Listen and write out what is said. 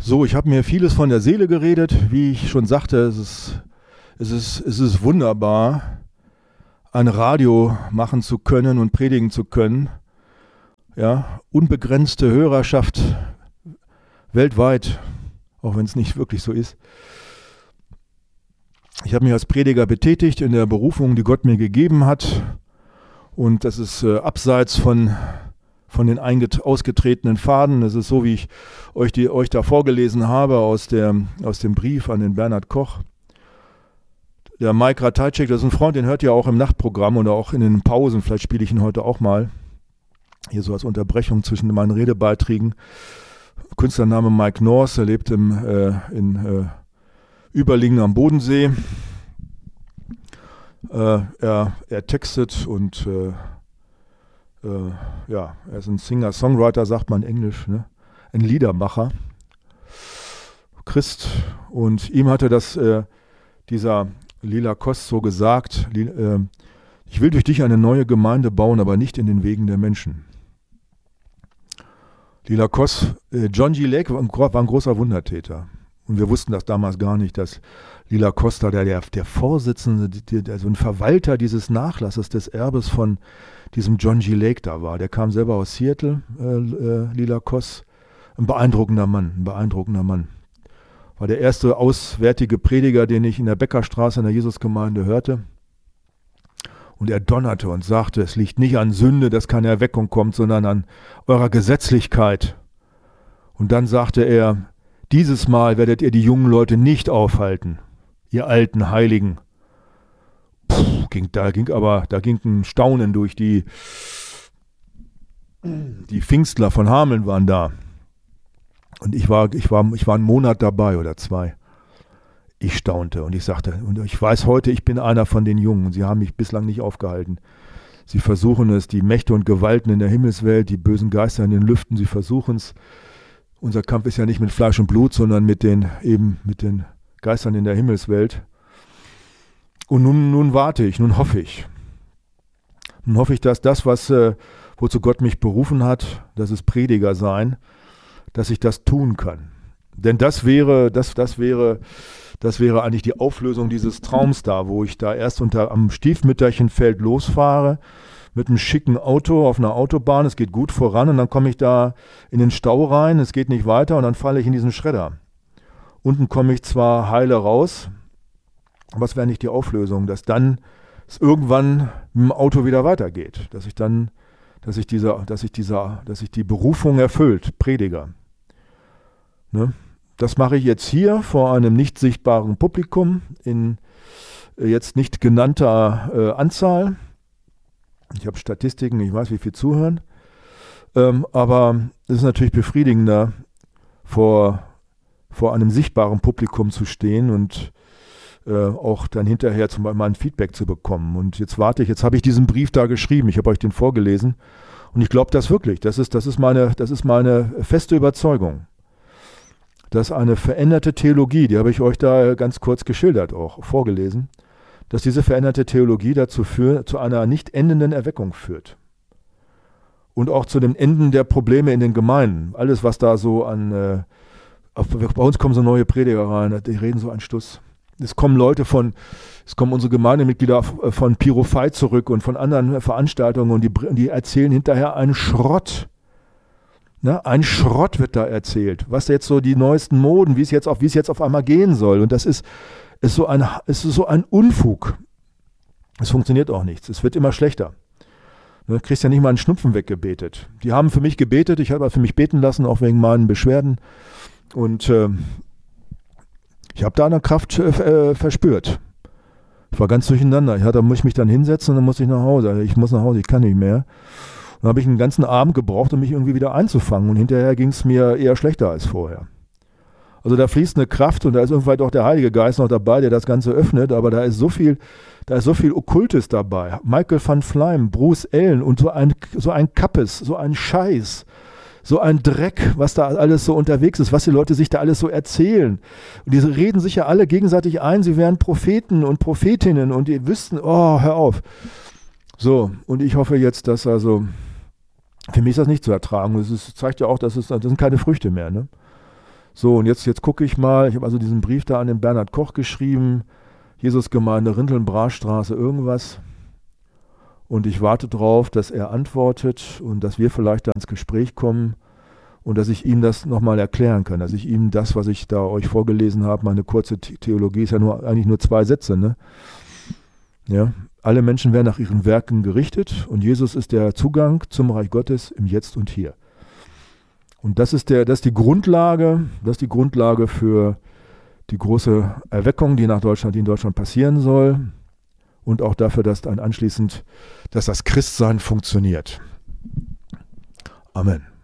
So, ich habe mir vieles von der Seele geredet. Wie ich schon sagte, es ist wunderbar, ein Radio machen zu können und predigen zu können. Ja, unbegrenzte Hörerschaft weltweit, auch wenn es nicht wirklich so ist. Ich habe mich als Prediger betätigt in der Berufung, die Gott mir gegeben hat. Und das ist abseits von den ausgetretenen Pfaden. Das ist so, wie ich euch da vorgelesen habe aus dem Brief an den Bernhard Koch. Der Mike Ratajczyk, das ist ein Freund, den hört ihr auch im Nachtprogramm oder auch in den Pausen. Vielleicht spiele ich ihn heute auch mal. Hier so als Unterbrechung zwischen meinen Redebeiträgen. Künstlername Mike North, er lebt in Überlingen am Bodensee. Er textet und er ist ein Singer-Songwriter, sagt man in Englisch, ne? Ein Liedermacher, Christ. Und ihm hatte das dieser Lila Koss so gesagt, ich will durch dich eine neue Gemeinde bauen, aber nicht in den Wegen der Menschen. Lila Koss, John G. Lake war ein großer Wundertäter. Und wir wussten das damals gar nicht, dass Lila Koss da der Vorsitzende, also ein Verwalter dieses Nachlasses, des Erbes von diesem John G. Lake da war. Der kam selber aus Seattle, Lila Koss. Ein beeindruckender Mann. War der erste auswärtige Prediger, den ich in der Beckerstraße in der Jesusgemeinde hörte. Und er donnerte und sagte, es liegt nicht an Sünde, dass keine Erweckung kommt, sondern an eurer Gesetzlichkeit. Und dann sagte er, dieses Mal werdet ihr die jungen Leute nicht aufhalten, ihr alten Heiligen. Da ging ein Staunen durch die Pfingstler von Hameln waren da. Und ich war einen Monat dabei oder 2. Ich staunte und ich sagte, und ich weiß heute, ich bin einer von den Jungen und sie haben mich bislang nicht aufgehalten. Sie versuchen es, die Mächte und Gewalten in der Himmelswelt, die bösen Geister in den Lüften, sie versuchen es. Unser Kampf ist ja nicht mit Fleisch und Blut, sondern mit den Geistern in der Himmelswelt. Und nun warte ich, nun hoffe ich. Nun hoffe ich, dass das, wozu Gott mich berufen hat, das ist Prediger sein, dass ich das tun kann. Denn das wäre eigentlich die Auflösung dieses Traums da, wo ich da erst am Stiefmütterchenfeld losfahre, mit einem schicken Auto auf einer Autobahn, es geht gut voran und dann komme ich da in den Stau rein, es geht nicht weiter und dann falle ich in diesen Schredder. Unten komme ich zwar heile raus, aber es wäre nicht die Auflösung, dass dann es irgendwann mit dem Auto wieder weitergeht, dass sich die Berufung erfüllt, Prediger. Ne? Das mache ich jetzt hier vor einem nicht sichtbaren Publikum in jetzt nicht genannter Anzahl. Ich habe Statistiken, ich weiß, wie viel zuhören. Aber es ist natürlich befriedigender, vor einem sichtbaren Publikum zu stehen und auch dann hinterher zum Beispiel mal ein Feedback zu bekommen. Und jetzt habe ich diesen Brief da geschrieben, ich habe euch den vorgelesen. Und ich glaube das wirklich, das ist meine feste Überzeugung. Dass eine veränderte Theologie, die habe ich euch da ganz kurz geschildert, auch vorgelesen, dass diese veränderte Theologie zu einer nicht endenden Erweckung führt. Und auch zu dem Enden der Probleme in den Gemeinden. Alles, was da so bei uns kommen so neue Prediger rein, die reden so einen Stuss. Es kommen unsere Gemeindemitglieder von Pirofei zurück und von anderen Veranstaltungen und die erzählen hinterher einen Schrott. Ne? Ein Schrott wird da erzählt, was jetzt so die neuesten Moden, wie es jetzt auf einmal gehen soll. Und das ist so ein Unfug. Es funktioniert auch nichts. Es wird immer schlechter. Du kriegst ja nicht mal einen Schnupfen weggebetet. Die haben für mich gebetet, ich habe für mich beten lassen, auch wegen meinen Beschwerden. Und ich habe da eine Kraft verspürt. Ich war ganz durcheinander. Da muss ich mich dann hinsetzen und dann muss ich nach Hause. Ich muss nach Hause, ich kann nicht mehr. Dann habe ich einen ganzen Abend gebraucht, um mich irgendwie wieder einzufangen. Und hinterher ging es mir eher schlechter als vorher. Also da fließt eine Kraft und da ist irgendwie auch der Heilige Geist noch dabei, der das Ganze öffnet. Aber da ist so viel Okkultes dabei. Michael van Fleim, Bruce Allen und so ein Kappes, so ein Scheiß. So ein Dreck, was da alles so unterwegs ist, was die Leute sich da alles so erzählen. Und die reden sich ja alle gegenseitig ein, sie wären Propheten und Prophetinnen und die wüssten, oh, hör auf. So, und ich hoffe jetzt, dass für mich ist das nicht zu ertragen. Das zeigt ja auch, das sind keine Früchte mehr, ne? So, und jetzt gucke ich mal. Ich habe also diesen Brief da an den Bernhard Koch geschrieben. Jesusgemeinde Rinteln-Brachstraße irgendwas. Und ich warte drauf, dass er antwortet und dass wir vielleicht da ins Gespräch kommen und dass ich ihm das nochmal erklären kann. Dass ich ihm das, was ich da euch vorgelesen habe, meine kurze Theologie ist ja eigentlich nur 2 Sätze, ne? Ja, alle Menschen werden nach ihren Werken gerichtet und Jesus ist der Zugang zum Reich Gottes im Jetzt und Hier. Und das ist die Grundlage für die große Erweckung, die in Deutschland passieren soll und auch dafür, dass das Christsein funktioniert. Amen.